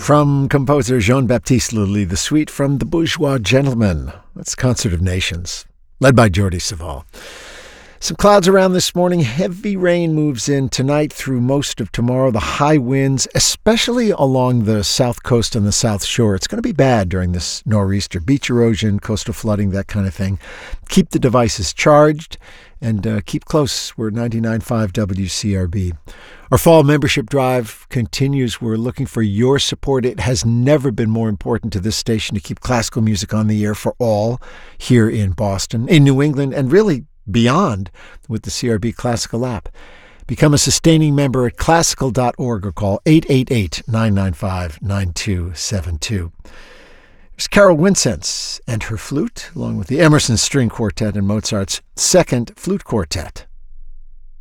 From composer Jean-Baptiste Lully, the suite from The Bourgeois Gentleman. That's Concert of Nations, led by Jordi Savall. Some clouds around this morning. Heavy rain moves in tonight through most of tomorrow. The high winds, especially along the south coast and the south shore. It's going to be bad during this nor'easter. Beach erosion, coastal flooding, that kind of thing. Keep the devices charged and keep close. We're 99.5 WCRB. Our fall membership drive continues. We're looking for your support. It has never been more important to this station to keep classical music on the air for all here in Boston, in New England, and really beyond with the CRB Classical app. Become a sustaining member at classical.org or call 888-995-9272. There's Carol Wincenz and her flute, along with the Emerson String Quartet and Mozart's Second Flute Quartet.